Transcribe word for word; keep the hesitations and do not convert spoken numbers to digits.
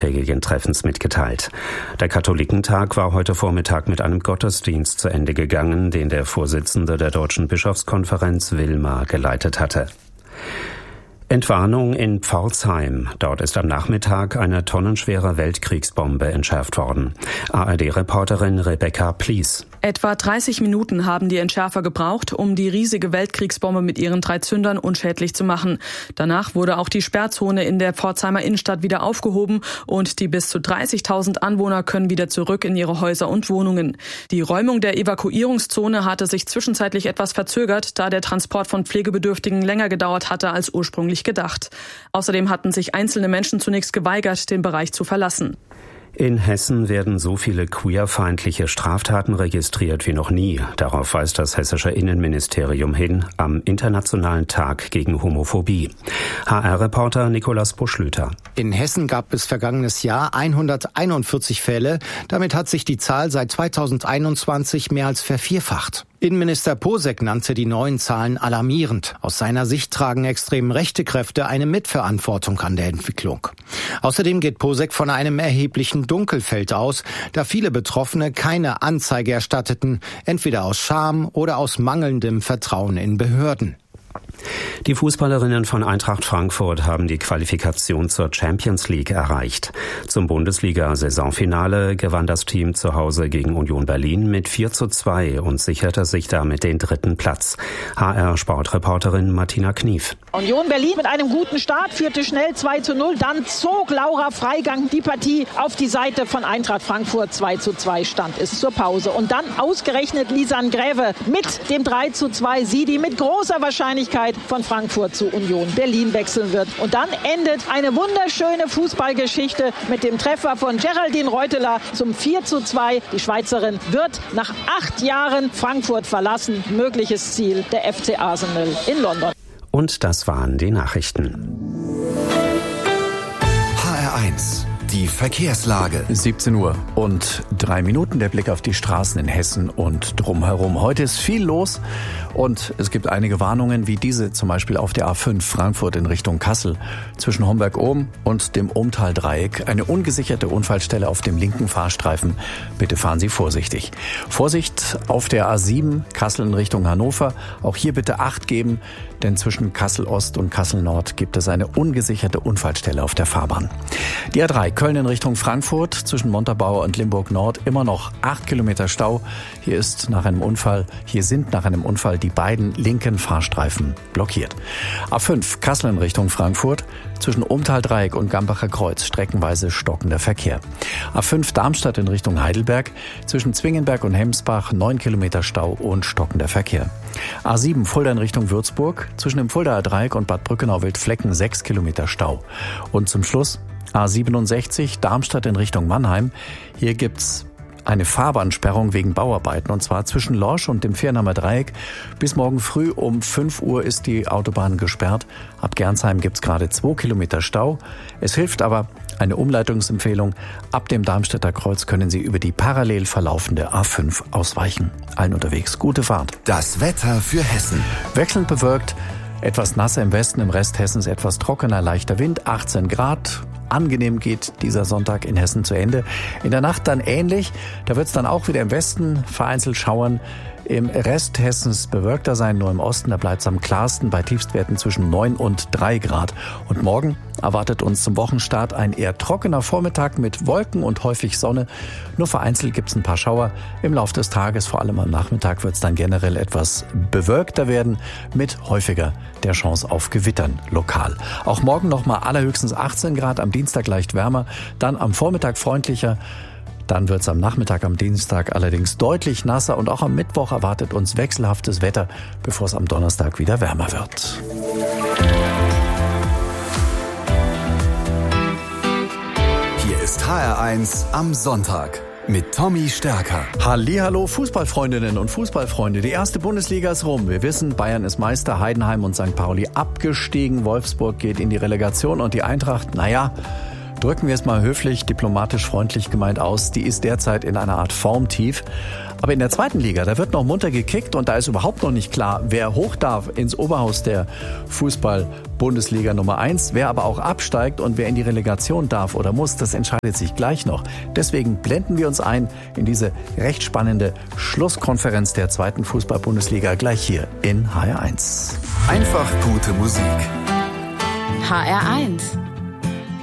eintägigen Treffens mitgeteilt. Der Katholikentag war heute Vormittag mit einem Gottesdienst zu Ende gegangen, den der Vorsitzende der Deutschen Bischofskonferenz Wilmar geleitet hatte. Entwarnung in Pforzheim. Dort ist am Nachmittag eine tonnenschwere Weltkriegsbombe entschärft worden. A R D-Reporterin Rebecca Plies. Etwa dreißig Minuten haben die Entschärfer gebraucht, um die riesige Weltkriegsbombe mit ihren drei Zündern unschädlich zu machen. Danach wurde auch die Sperrzone in der Pforzheimer Innenstadt wieder aufgehoben und die bis zu dreißigtausend Anwohner können wieder zurück in ihre Häuser und Wohnungen. Die Räumung der Evakuierungszone hatte sich zwischenzeitlich etwas verzögert, da der Transport von Pflegebedürftigen länger gedauert hatte als ursprünglich gedacht. Außerdem hatten sich einzelne Menschen zunächst geweigert, den Bereich zu verlassen. In Hessen werden so viele queerfeindliche Straftaten registriert wie noch nie. Darauf weist das hessische Innenministerium hin am Internationalen Tag gegen Homophobie. H R-Reporter Nikolaus Buschlüter. In Hessen gab es vergangenes Jahr hunderteinundvierzig Fälle. Damit hat sich die Zahl seit zweitausendeinundzwanzig mehr als vervierfacht. Innenminister Posek nannte die neuen Zahlen alarmierend. Aus seiner Sicht tragen extrem rechte Kräfte eine Mitverantwortung an der Entwicklung. Außerdem geht Posek von einem erheblichen Dunkelfeld aus, da viele Betroffene keine Anzeige erstatteten, entweder aus Scham oder aus mangelndem Vertrauen in Behörden. Die Fußballerinnen von Eintracht Frankfurt haben die Qualifikation zur Champions League erreicht. Zum Bundesliga-Saisonfinale gewann das Team zu Hause gegen Union Berlin mit vier zu zwei und sicherte sich damit den dritten Platz. H R-Sportreporterin Martina Knief. Union Berlin mit einem guten Start führte schnell zwei zu null. Dann zog Laura Freigang die Partie auf die Seite von Eintracht Frankfurt. zwei zu zwei stand es zur Pause. Und dann ausgerechnet Lisanne Gräve mit dem drei zu zwei. Sie, die mit großer Wahrscheinlichkeit von Frankfurt zu Union Berlin wechseln wird. Und dann endet eine wunderschöne Fußballgeschichte mit dem Treffer von Geraldine Reuteler zum vier zu zwei. Die Schweizerin wird nach acht Jahren Frankfurt verlassen. Mögliches Ziel der F C Arsenal in London. Und das waren die Nachrichten. H R eins. Die Verkehrslage. siebzehn Uhr und drei Minuten. Der Blick auf die Straßen in Hessen und drumherum. Heute ist viel los und es gibt einige Warnungen, wie diese zum Beispiel auf der A fünf Frankfurt in Richtung Kassel zwischen Homberg-Ohm und dem Ohmtal-Dreieck. Eine ungesicherte Unfallstelle auf dem linken Fahrstreifen. Bitte fahren Sie vorsichtig. Vorsicht auf der A sieben Kassel in Richtung Hannover. Auch hier bitte Acht geben, denn zwischen Kassel-Ost und Kassel-Nord gibt es eine ungesicherte Unfallstelle auf der Fahrbahn. Die A drei Köln in Richtung Frankfurt zwischen Montabaur und Limburg-Nord immer noch acht Kilometer Stau. Hier ist nach einem Unfall, hier sind nach einem Unfall die beiden linken Fahrstreifen blockiert. A fünf Kassel in Richtung Frankfurt zwischen Ohmtal-Dreieck und Gambacher Kreuz streckenweise stockender Verkehr. A fünf Darmstadt in Richtung Heidelberg zwischen Zwingenberg und Hemsbach neun Kilometer Stau und stockender Verkehr. A sieben Fulda in Richtung Würzburg zwischen dem Fuldaer Dreieck und Bad Brückenau-Wildflecken sechs Kilometer Stau. Und zum Schluss A siebenundsechzig Darmstadt in Richtung Mannheim. Hier gibt's eine Fahrbahnsperrung wegen Bauarbeiten und zwar zwischen Lorsch und dem Viernahmer Dreieck. Bis morgen früh um fünf Uhr ist die Autobahn gesperrt. Ab Gernsheim gibt's gerade zwei Kilometer Stau. Es hilft aber eine Umleitungsempfehlung. Ab dem Darmstädter Kreuz können Sie über die parallel verlaufende A fünf ausweichen. Allen unterwegs gute Fahrt. Das Wetter für Hessen. Wechselnd bewölkt, etwas nasser im Westen, im Rest Hessens etwas trockener, leichter Wind, achtzehn Grad. Angenehm geht dieser Sonntag in Hessen zu Ende. In der Nacht dann ähnlich. Da wird es dann auch wieder im Westen vereinzelt schauern. Im Rest Hessens bewölkter sein, nur im Osten, da bleibt es am klarsten bei Tiefstwerten zwischen neun und drei Grad. Und morgen erwartet uns zum Wochenstart ein eher trockener Vormittag mit Wolken und häufig Sonne. Nur vereinzelt gibt es ein paar Schauer. Im Laufe des Tages, vor allem am Nachmittag, wird es dann generell etwas bewölkter werden mit häufiger der Chance auf Gewittern lokal. Auch morgen nochmal allerhöchstens achtzehn Grad, am Dienstag leicht wärmer, dann am Vormittag freundlicher. Dann wird es am Nachmittag am Dienstag allerdings deutlich nasser und auch am Mittwoch erwartet uns wechselhaftes Wetter, bevor es am Donnerstag wieder wärmer wird. Hier ist H R eins am Sonntag mit Tommy Stärker. Hallihallo Fußballfreundinnen und Fußballfreunde. Die erste Bundesliga ist rum. Wir wissen, Bayern ist Meister, Heidenheim und Sankt Pauli abgestiegen. Wolfsburg geht in die Relegation und die Eintracht, naja, drücken wir es mal höflich, diplomatisch, freundlich gemeint aus, die ist derzeit in einer Art Formtief. Aber in der zweiten Liga, da wird noch munter gekickt und da ist überhaupt noch nicht klar, wer hoch darf ins Oberhaus der Fußball-Bundesliga Nummer eins, wer aber auch absteigt und wer in die Relegation darf oder muss, das entscheidet sich gleich noch. Deswegen blenden wir uns ein in diese recht spannende Schlusskonferenz der zweiten Fußball-Bundesliga gleich hier in H R eins. Einfach gute Musik. H R eins.